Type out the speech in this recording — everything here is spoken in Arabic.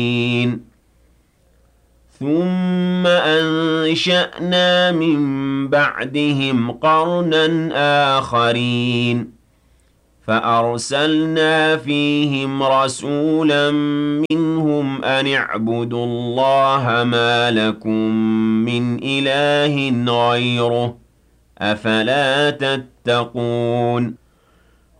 ثُمَّ أَنشَأْنَا مِن بَعْدِهِمْ قَرْنًا آخَرِينَ فَأَرْسَلْنَا فِيهِمْ رَسُولًا مِّنْهُمْ أَنِ اعْبُدُوا اللَّهَ مَا لَكُم مِّنْ إِلَٰهٍ غَيْرُهُ ۚ أَفَلَا تَتَّقُونَ